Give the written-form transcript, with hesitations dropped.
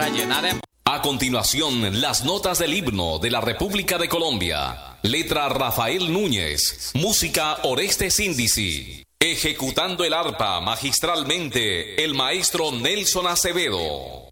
llenaremos. A continuación, las notas del himno de la República de Colombia. Letra Rafael Núñez. Música Orestes Índici. Ejecutando el arpa magistralmente, el maestro Nelson Acevedo.